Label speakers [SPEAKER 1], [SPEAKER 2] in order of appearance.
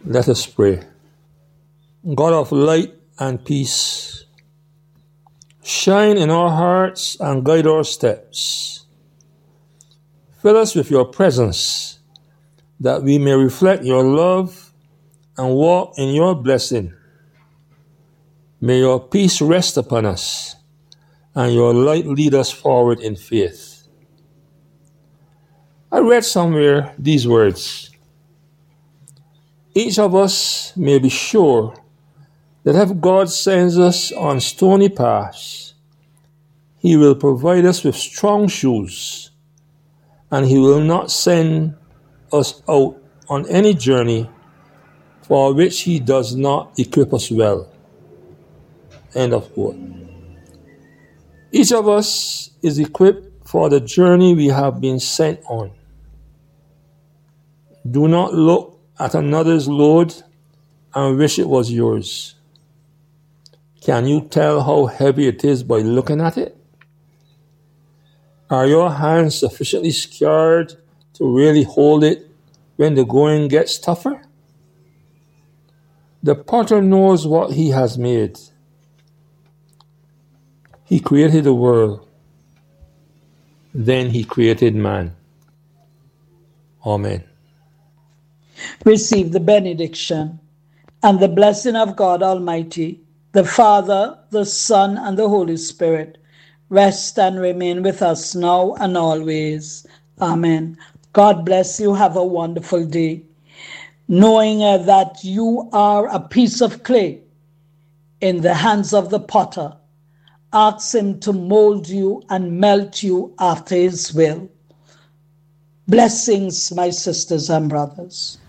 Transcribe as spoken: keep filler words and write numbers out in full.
[SPEAKER 1] Let us pray. God of light and peace, shine in our hearts and guide our steps. Fill us with your presence, that we may reflect your love and walk in your blessing. May your peace rest upon us, and your light lead us forward in faith. I read somewhere these words: each of us may be sure that if God sends us on stony paths, he will provide us with strong shoes, and he will not send us out on any journey for which he does not equip us well. End of quote. Each of us is equipped for the journey we have been sent on. Do not look at another's load and wish it was yours. Can you tell how heavy it is by looking at it? Are your hands sufficiently scarred to really hold it when the going gets tougher? The potter knows what he has made. He created the world. Then he created man. Amen.
[SPEAKER 2] Receive the benediction and the blessing of God Almighty, the Father, the Son, and the Holy Spirit, rest and remain with us now and always. Amen. God bless you. Have a wonderful day. Knowing uh, that you are a piece of clay in the hands of the potter, ask him to mold you and melt you after his will. Blessings, my sisters and brothers.